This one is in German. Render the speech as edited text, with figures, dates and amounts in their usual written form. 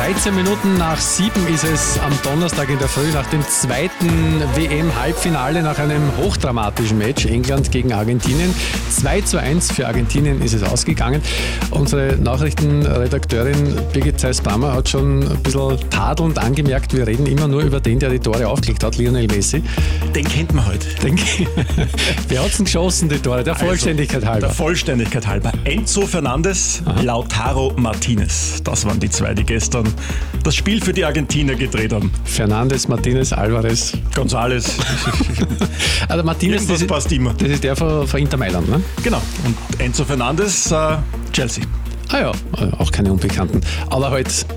13 Minuten nach 7 ist es am Donnerstag in der Früh nach dem zweiten WM-Halbfinale, nach einem hochdramatischen Match, England gegen Argentinien. 2:1 für Argentinien ist es ausgegangen. Unsere Nachrichtenredakteurin Birgit Theis-Brammer hat schon ein bisschen tadelnd angemerkt, wir reden immer nur über den, der die Tore aufgelegt hat, Lionel Messi. Den kennt man heute. Wer hat es denn geschossen, die Tore? Der Vollständigkeit halber. Der Vollständigkeit halber. Enzo Fernandes, Lautaro Martinez. Das waren die zwei, die gestern das Spiel für die Argentinier gedreht haben. Fernandes, Martinez, Alvarez. González. Also Martinez, das passt immer. Das ist der von Inter Mailand, ne? Genau. Und Enzo Fernandes, Chelsea. Ah ja, auch keine Unbekannten. Aber halt